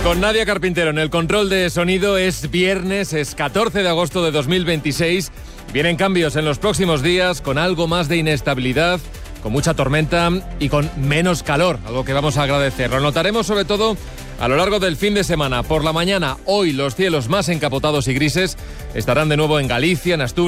Con Nadia Carpintero en el control de sonido. Es viernes, es 14 de agosto de 2026. Vienen cambios en los próximos días, con algo más de inestabilidad, con mucha tormenta y con menos calor, algo que vamos a agradecer. Lo notaremos sobre todo a lo largo del fin de semana. Por la mañana, hoy los cielos más encapotados y grises estarán de nuevo en Galicia, en Asturias.